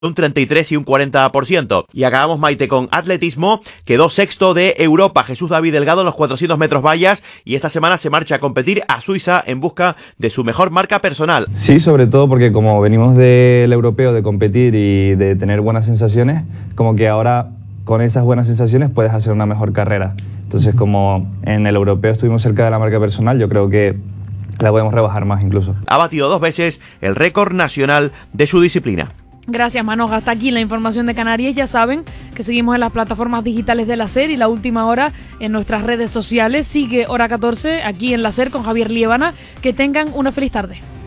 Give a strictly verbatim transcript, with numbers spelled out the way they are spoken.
un treinta y tres y un cuarenta por ciento. Y acabamos, Maite, con atletismo. Quedó sexto de Europa Jesús David Delgado en los cuatrocientos metros vallas y esta semana se marcha a competir a Suiza en busca de su mejor marca personal. Sí, sobre todo porque como venimos del europeo de competir y de tener buenas sensaciones, como que ahora con esas buenas sensaciones puedes hacer una mejor carrera. Entonces, como en el europeo estuvimos cerca de la marca personal, yo creo que la podemos rebajar más incluso. Ha batido dos veces el récord nacional de su disciplina. Gracias, Manoja. Hasta aquí la información de Canarias. Ya saben que seguimos en las plataformas digitales de la SER y La Última Hora en nuestras redes sociales. Sigue Hora catorce aquí en la SER con Javier Liébana. Que tengan una feliz tarde.